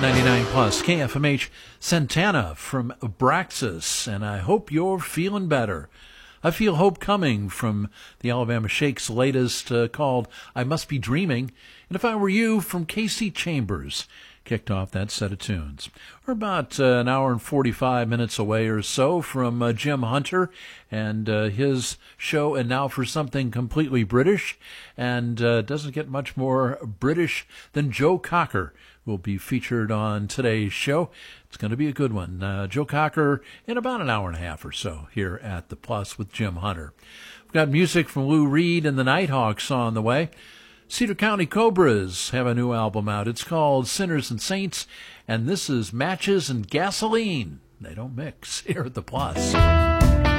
99 plus KFMH Santana from Abraxas, and I hope you're feeling better. I feel hope coming from the Alabama Shake's latest called I Must Be Dreaming, and If I Were You from Casey Chambers kicked off that set of tunes. We're about an hour and 45 minutes away or so from Jim Hunter and his show, and now for something completely British, and doesn't get much more British than Joe Cocker will be featured on today's show. It's going to be a good one. Joe Cocker in about an hour and a half or so here at The Plus with Jim Hunter. We've got music from Lou Reed and the Nighthawks on the way. Cedar County Cobras have a new album out. It's called Sinners and Saints, and this is Matches and Gasoline. They don't mix here at The Plus.